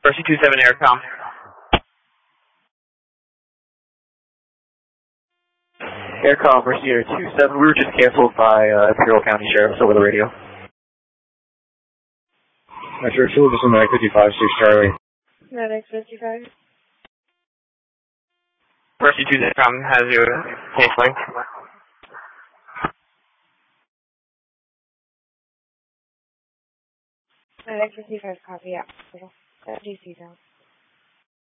Mercy 27 Aircom. Aircom, Mercy Air 27, we were just canceled by Imperial County Sheriff's over the radio. Metro 2, this is 955, 6 Charlie. 955. Mercy 2 Aircom has you canceling. 955, copy, yeah. DC zone.